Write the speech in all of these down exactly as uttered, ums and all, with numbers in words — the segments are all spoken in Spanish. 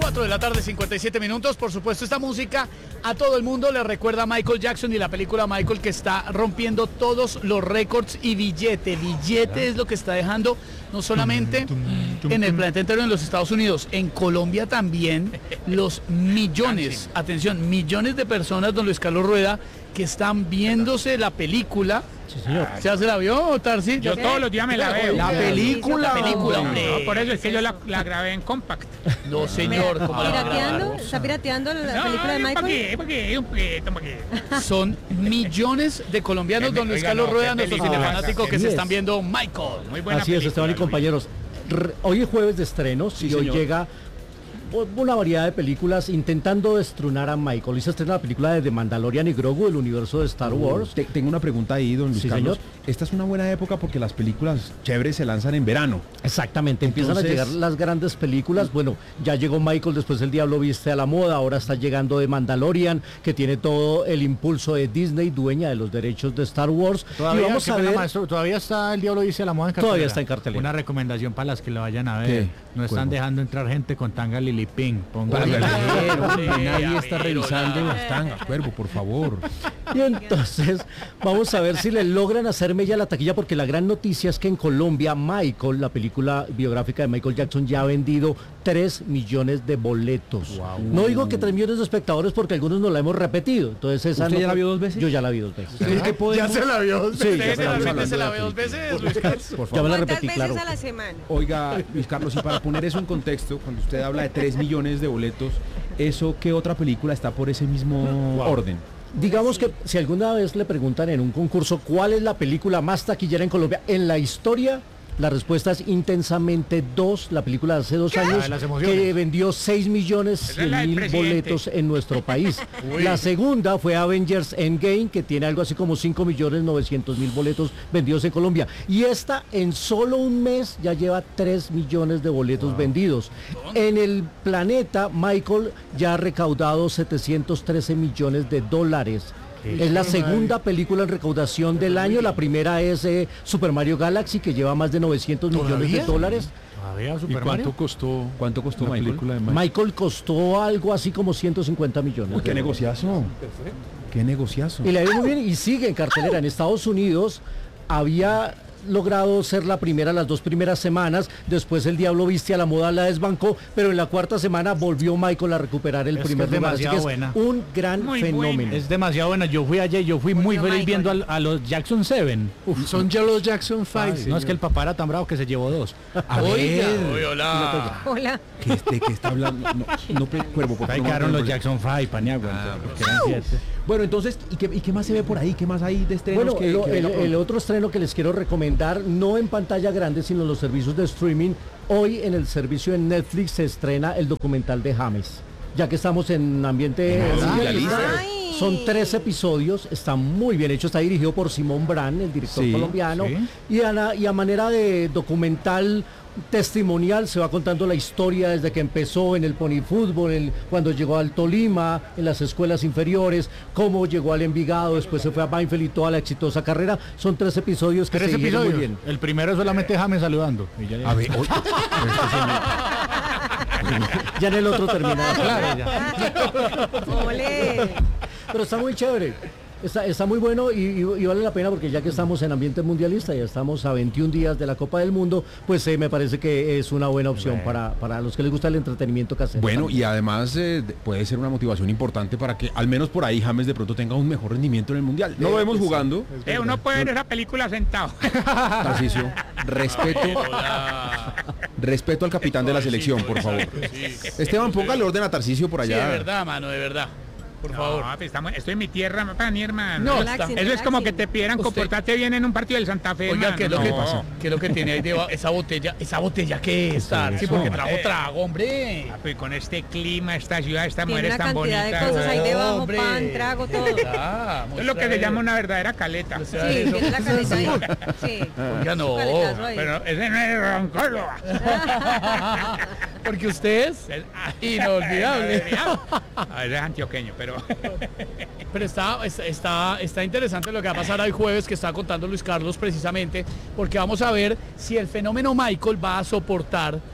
cuatro de la tarde, cincuenta y siete minutos. Por supuesto, esta música a todo el mundo le recuerda a Michael Jackson y la película Michael, que está rompiendo todos los récords y billete. Billete es lo que está dejando no solamente en el planeta entero, en los Estados Unidos, en Colombia también, los millones, atención, millones de personas, don Luis Carlos Rueda, que están viéndose la película. Sí, señor. ¿Ya se la vio, Tarsi? Yo todos los días me la veo. La película, La película, hombre. No, por eso es que yo la, la grabé en compact. No, señor. ¿Cómo la va a ¿Pirateando? grabar? ¿Está pirateando la No, película de ¿para Michael? qué? ¿Para qué? Un poquito, ¿para qué? Son millones de colombianos, don Luis Oiga, Carlos no, Rueda, qué nuestro película, cinefanático, que así se es. están viendo Michael. Muy buena Así es, película, Esteban y Luis. compañeros. R- Hoy es jueves de estrenos Sí, y hoy señor. llega una variedad de películas intentando destrunar a Michael. Hoy se estrena la película de The Mandalorian y Grogu, el universo de Star Wars. Te- tengo una pregunta ahí, don Luis Sí, Carlos. señor. Esta es una buena época porque las películas chéveres se lanzan en verano. Exactamente, empiezan Entonces- a llegar las grandes películas. Bueno, ya llegó Michael, después El Diablo Viste a la Moda, ahora está llegando The Mandalorian, que tiene todo el impulso de Disney, dueña de los derechos de Star Wars. Todavía, y vamos qué a pena, ver, maestro, todavía está El Diablo Dice la Moda en cartelera. Todavía está en cartelera. Una recomendación para las que la vayan a ver. ¿Qué? No están Cuervo. dejando entrar gente con tanga Liliping. Póngale. Póngale. Sí, Nadie a está ver, revisando hola. las tangas, cuervo, por favor. y entonces vamos a ver si le logran hacer mella a la taquilla, porque la gran noticia es que en Colombia Michael, la película biográfica de Michael Jackson, ya ha vendido tres millones de boletos. No digo que tres millones de espectadores porque algunos no la hemos repetido. Entonces esa ¿Usted no- ya la vio dos veces? Yo ya la vi dos veces. ¿Cree que podemos- Ya se la vio. Sí, ya ¿Usted se la vio. realmente se la ve dos veces, Luis Carlos? Por Ya favor. me la ¿Cuántas repetí, veces claro. a la semana? Oiga, Luis Carlos, y para poner eso en contexto, cuando usted habla de tres millones de boletos, ¿eso qué otra película está por ese mismo orden? Digamos que si alguna vez le preguntan en un concurso cuál es la película más taquillera en Colombia en la historia, la respuesta es Intensamente dos, la película de hace dos La de años, las emociones. que vendió seis millones Esa es cien la del mil presidente. boletos en nuestro país. Uy. La segunda fue Avengers Endgame, que tiene algo así como cinco millones novecientos mil boletos vendidos en Colombia. Y esta en solo un mes ya lleva tres millones de boletos vendidos. En el planeta, Michael ya ha recaudado setecientos trece millones de dólares. Es la segunda película en recaudación del año. La primera es eh, Super Mario Galaxy, que lleva más de novecientos millones de dólares. Todavía ¿Y Super cuánto Mario. costó, ¿Cuánto costó la Michael? película de Michael? Michael costó algo así como ciento cincuenta millones. Uy, qué de dólares. negociazo. Qué negociazo. Y le ha ido muy bien y sigue en cartelera. En Estados Unidos había logrado ser la primera las dos primeras semanas, después El Diablo Viste a la Moda la desbancó, pero en la cuarta semana volvió Michael a recuperar el Es que primer es lugar. Así que demasiado es buena. un gran Muy fenómeno. buena. Es demasiado buena. Yo fui ayer, yo fui muy Volvió feliz Michael. viendo al- a, los Jackson siete. Uf, son ya los Jackson Ay, cinco. no, es que el papá era tan bravo que se llevó dos. A Oiga, ver, oye, hola. Hola. ¿qué, este, ¿qué está hablando? No, no, pe- cuervo, por Ahí favor, quedaron no, los no, Jackson cinco, Paniagua. Ah, porque eran siete. Bueno, entonces, ¿y qué, ¿y qué más se ve por ahí? ¿Qué más hay de estrenos? Bueno, que, lo- que el, venga pronto? el otro estreno que les quiero recomendar, no en pantalla grande, sino en los servicios de streaming. Hoy en el servicio en Netflix se estrena el documental de James. Ya que estamos en ambiente mundialista, Ay. son tres episodios, está muy bien hecho, está dirigido por Simón Brand, el director Sí, colombiano, sí. y, a la- y a manera de documental testimonial se va contando la historia desde que empezó en el pony fútbol, en- cuando llegó al Tolima, en las escuelas inferiores, cómo llegó al Envigado, después se fue a Banfield y toda la exitosa carrera. Son tres episodios que Tres se digieren episodios. muy bien. El primero es solamente James saludando. Y ya- A ver, oye, Ya en el otro termina. Claro, ya. Ole. Pero está muy chévere. Está, está muy bueno y, y- y vale la pena porque ya que estamos en ambiente mundialista, ya estamos a veintiún días de la Copa del Mundo, pues eh, me parece que es una buena opción para, para los que les gusta el entretenimiento casero. bueno, también. y además eh, de- puede ser una motivación importante para que al menos por ahí James de pronto tenga un mejor rendimiento en el Mundial. No lo vemos jugando, Eh, uno puede ver esa película sentado. Tarcisio. Respeto, respeto al capitán de la selección, por favor. Esteban, póngale orden a Tarcisio por Sí, de allá. verdad, mano, de verdad. Por favor. No, pues estamos, estoy en mi tierra, papá, mi hermano. No, Relaxing, está- Eso es como que relaxing. te pidieran Usted- comportarte bien en un partido del Santa Fe. Oiga, hermano. ¿qué es lo que No. pasa? ¿Qué es lo que tiene ahí debajo? Esa botella, esa botella que es, sí, porque trajo Eh. trago, hombre. Ah, pues con este clima, esta ciudad, esta Tiene mujer es una tan cantidad de bonita. cosas ahí debajo, Hombre. pan, trago, todo. Ah, Es lo que se llama una verdadera caleta. O Sí, sea, eso- tiene la caleta ahí. Sí. Oiga, no. Caletazo ahí. Pero ese no es Ron Córdoba. Porque usted es inolvidable. Ah, ese es antioqueño, pero Pero está, está, está, está interesante lo que va a pasar hoy jueves, que está contando Luis Carlos precisamente, porque vamos a ver si el fenómeno Michael va a soportar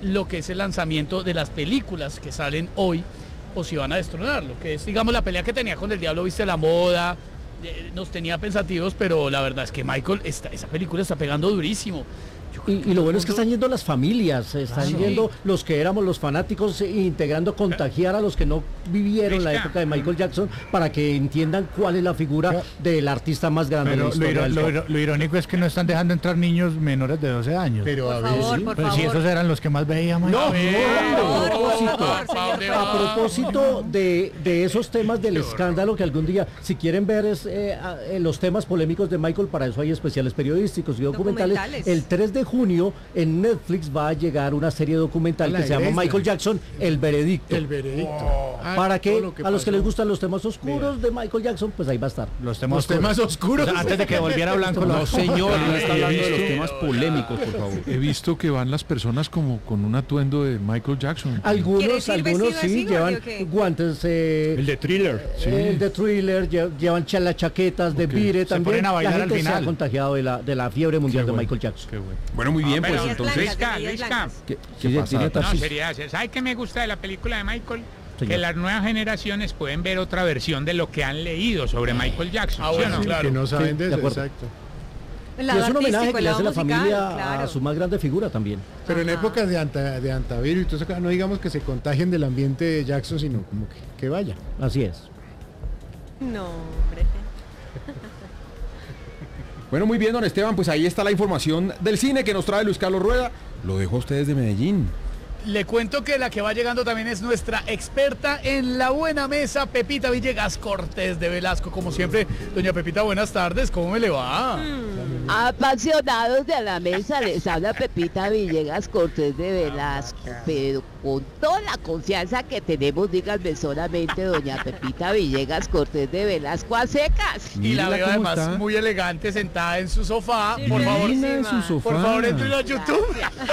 lo que es el lanzamiento de las películas que salen hoy o si van a destronar, lo que es, digamos, la pelea que tenía con el Diablo Viste la Moda, eh, nos tenía pensativos, pero la verdad es que Michael, está, esa película está pegando durísimo. Yo creo Y, y lo bueno es que están yendo las familias, están Claro. yendo los que éramos los fanáticos, eh, integrando, contagiar a los que no vivieron la Prisca. época de Michael Jackson para que entiendan cuál es la figura del artista más grande de la Pero lo, historia iro- del lo pop. iro- lo irónico es que no están dejando entrar niños menores de doce años. Pero Por a ver, favor, sí. por Pero si favor. esos eran los que más veíamos. No, A ver, no, por a propósito. favor, ¿pa' dónde A va? propósito de, de esos temas del escándalo que algún día, si quieren ver es, eh, a- eh, los temas polémicos de Michael, para eso hay especiales periodísticos y documentales. Documentales. El tres de junio en Netflix va a llegar una serie documental A la que se llama Grecia. Michael Jackson, El Veredicto. El veredicto. Ah, Para todo que, lo que a los que pasó. les gustan los temas oscuros de Michael Jackson, pues ahí va a estar. Los temas, Los temas oscuros. O sea, antes de que volviera blanco. No, los- señor, no Ah, está hablando de los he temas polémicos, por favor. He visto que van las personas como con un atuendo de Michael Jackson. Algunos, ¿Quieres ir algunos vestido sí así, llevan Jorge, o qué? guantes, eh, El de Thriller. Sí. el de Thriller, lle- llevan cha- las chaquetas de Ok. Vire Se también. ponen a bailar la al gente se ha final. contagiado de la, de la fiebre mundial de bueno. Michael Jackson. Qué bueno. Bueno, muy bien, No, pues pero- entonces. Blancas, Luisca, de medias Luisca. blancas. ¿Qué, Sí, qué pasa? tiene No, Tarcisio. sería, ¿sabes qué me gusta de la película de Michael? Señor. Que las nuevas generaciones pueden ver otra versión de lo que han leído sobre Michael Jackson. Ah, ¿sí o bueno, no? claro. Que no saben Sí, de de eso, acuerdo. exacto. El Y lado es un homenaje artístico, que el le lado hace la musical, familia claro. a su más grande figura también. Pero en Ajá. épocas de, anta, de antavirus y todo eso, no digamos que se contagien del ambiente de Jackson, sino como que, que vaya. Así es. No, hombre. Bueno, muy bien, don Esteban, pues ahí está la información del cine que nos trae Luis Carlos Rueda. Lo dejo a ustedes de Medellín. Le cuento que la que va llegando también es nuestra experta en la buena mesa, Pepita Villegas Cortés de Velasco. Como siempre, doña Pepita, buenas tardes, ¿cómo me le va? Apasionados de la mesa, les habla Pepita Villegas Cortés de Velasco, pero con toda la confianza que tenemos, díganme solamente doña Pepita Villegas Cortés de Velasco a secas. Y la Mírala veo cómo además está. muy elegante sentada en su sofá. Por favor, Divina en su sofá. por favor, entren a YouTube.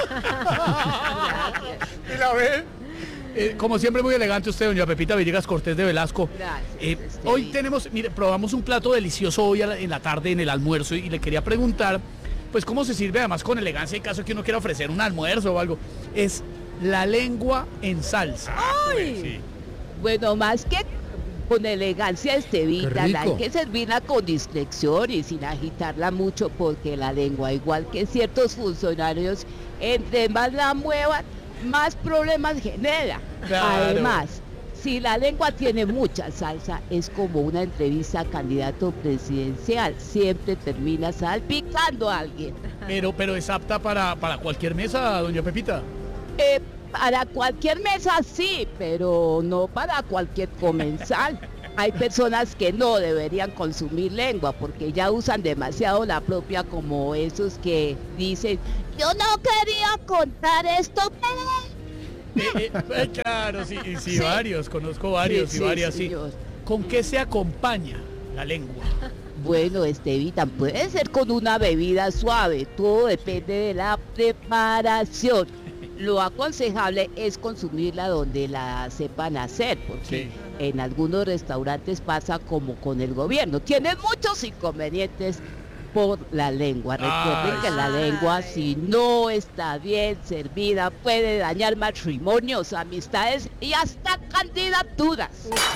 Y la ven. Eh, como siempre, muy elegante usted, doña Pepita Villegas Cortés de Velasco. Gracias, Eh, Estevita. hoy tenemos, mire, probamos un plato delicioso hoy a la- en la tarde en el almuerzo y le quería preguntar, pues cómo se sirve además con elegancia en caso que uno quiera ofrecer un almuerzo o algo. Es la lengua en salsa. Sí. Bueno, más que con elegancia Estevita, Qué la hay rico. que servirla con discreción y sin agitarla mucho, porque la lengua, igual que ciertos funcionarios, entre más la muevan, más problemas genera. Claro. Además, si la lengua tiene mucha salsa, es como una entrevista a candidato presidencial. Siempre termina salpicando a alguien. Pero, pero es apta para, para cualquier mesa, doña Pepita. Eh, para cualquier mesa sí, pero no para cualquier comensal. Hay personas que no deberían consumir lengua porque ya usan demasiado la propia, como esos que dicen, yo no quería contar esto, pero... Eh, eh, eh, claro, sí, y sí, Sí. varios, conozco varios Sí, y sí, varias, sí. señor. ¿Con qué se acompaña la lengua? Bueno, Estevita, puede ser con una bebida suave, todo depende de la preparación. Lo aconsejable es consumirla donde la sepan hacer, porque Sí. en algunos restaurantes pasa como con el gobierno. Tienen muchos inconvenientes por la lengua. Recuerden Ay. que la lengua, si no está bien servida, puede dañar matrimonios, amistades y hasta candidaturas.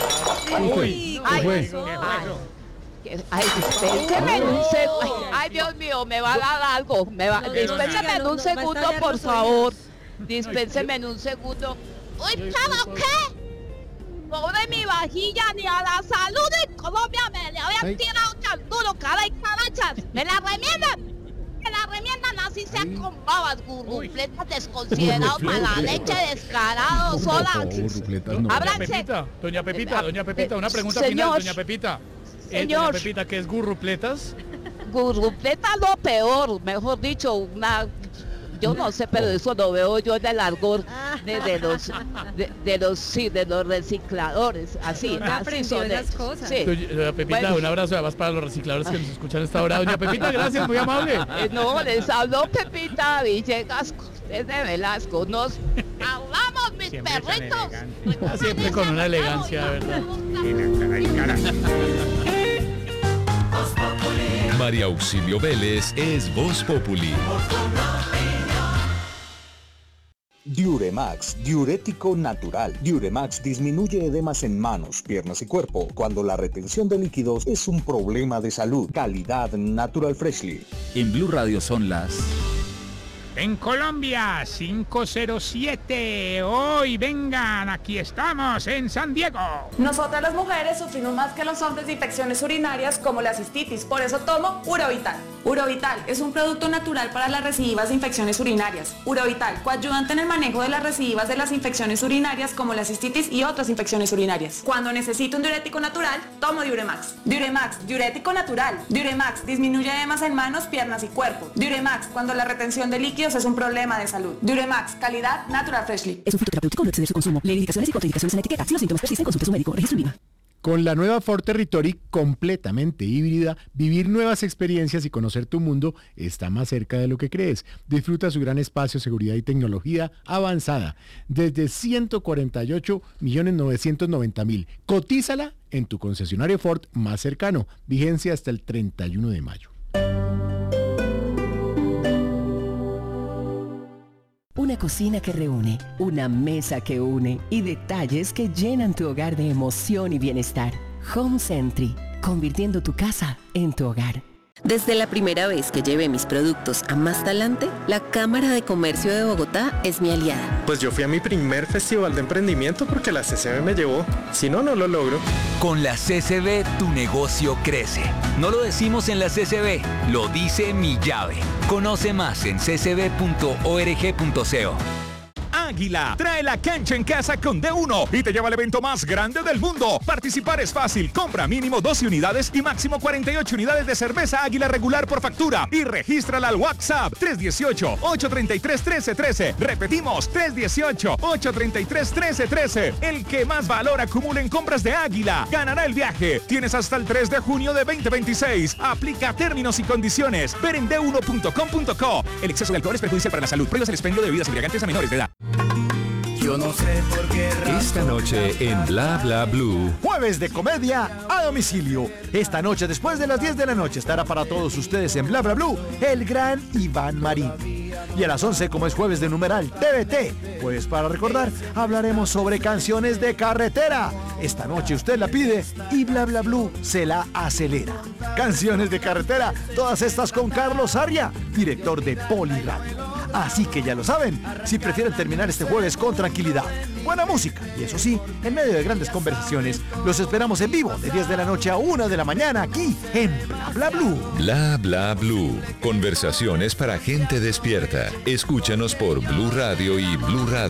Uy, Ay, ¿qué fue? pasó? Ay, que- ay, dispénseme en un segundo. Ay, Dios mío, me va a dar algo. Me va, No, no, dispénseme no, en no, un no, va a segundo, estallar por los favor. oídos. Dispénseme en un segundo. Uy, ¿pero qué? Pobre mi vajilla, ni a la salud en Colombia me le habían Ay. tirado tan duro, cara y carachas. Me la remiendan. Me la remiendan así sea con babas, gurrupletas desconsiderados, mala leche, descarados, solas. Burrupletas no. Doña Ábranse. Pepita, doña Pepita, Ah, doña Pepita, una pregunta señor. final, doña Pepita. Eh, Señor. doña Pepita, ¿qué es gurrupletas? Gurrupleta lo peor, mejor dicho, una... Yo no sé, pero eso lo veo yo en el argor de, de los de, de los sí, de los recicladores, así, ¿Dónde así aprendió son esas ellos. cosas? Sí. Doña doña Pepita, Bueno. un abrazo además para los recicladores que nos escuchan a esta hora. Doña Pepita, gracias, muy amable. Eh, no, les habló Pepita Villegas Cortés de Velasco. Nos hablamos, mis Siempre tan perritos. elegante. Ah, siempre con una elegancia, ¿verdad? Ay, cara. María Auxilio Vélez es Voz Populi. Diuremax, diurético natural. Diuremax disminuye edemas en manos, piernas y cuerpo cuando la retención de líquidos es un problema de salud. Calidad Natural Freshly. En Blue Radio son las... En Colombia, cinco cero siete. Hoy vengan, aquí estamos en San Diego. Nosotras las mujeres sufrimos más que los hombres de infecciones urinarias como la cistitis, por eso tomo Urovital. Urovital es un producto natural para las recidivas de infecciones urinarias. Urovital, coayudante en el manejo de las recidivas de las infecciones urinarias como la cistitis y otras infecciones urinarias. Cuando necesito un diurético natural, tomo Diuremax. Diuremax, diurético natural. Diuremax disminuye edemas en manos, piernas y cuerpo. Diuremax, cuando la retención de líquidos es un problema de salud. Diuremax, calidad Natural Freshly. Es un fitoterapéutico, no exceder su consumo. Lee indicaciones y contraindicaciones en la etiqueta. Si los síntomas persisten, consulte a su médico. Registro INVIMA. Con la nueva Ford Territory completamente híbrida, vivir nuevas experiencias y conocer tu mundo está más cerca de lo que crees. Disfruta su gran espacio, seguridad y tecnología avanzada. Desde ciento cuarenta y ocho millones novecientos noventa mil. Cotízala en tu concesionario Ford más cercano. Vigencia hasta el treinta y uno de mayo. Una cocina que reúne, una mesa que une y detalles que llenan tu hogar de emoción y bienestar. Home Sentry, convirtiendo tu casa en tu hogar. Desde la primera vez que llevé mis productos a Más Talante, la Cámara de Comercio de Bogotá es mi aliada. Pues yo fui a mi primer festival de emprendimiento porque la C C B me llevó. Si no, no lo logro. Con la C C B tu negocio crece. No lo decimos en la C C B, lo dice Mi Llave. Conoce más en c c b punto org punto co. Águila trae la cancha en casa con D uno y te lleva al evento más grande del mundo. Participar es fácil. Compra mínimo doce unidades y máximo cuarenta y ocho unidades de cerveza Águila regular por factura y regístrala al WhatsApp tres uno ocho, ocho tres tres, uno tres uno tres. Repetimos, tres uno ocho, ocho tres tres, uno tres uno tres. El que más valor acumule en compras de Águila ganará el viaje. Tienes hasta el tres de junio de veinte veintiséis. Aplica términos y condiciones. Ver en d uno punto com punto co. El exceso de alcohol es perjudicial para la salud. Prohíbas el expendio de bebidas embriagantes a menores de edad. Yo no sé por qué razón. Esta noche en Bla Bla Blue. Jueves de comedia a domicilio. Esta noche después de las diez de la noche estará para todos ustedes en Bla Bla Blue el gran Iván Marín. Y a las once, como es jueves de numeral T V T, pues para recordar, hablaremos sobre canciones de carretera. Esta noche usted la pide y Bla Bla Blue se la acelera. Canciones de carretera, todas estas con Carlos Aria, director de Poliradio. Así que ya lo saben, si prefieren terminar este jueves con tranquilidad, buena música y eso sí, en medio de grandes conversaciones, los esperamos en vivo de diez de la noche a una de la mañana aquí en Bla Bla Blue. Bla Bla Blue. Conversaciones para gente despierta. Escúchanos por Blue Radio y Blue Radio.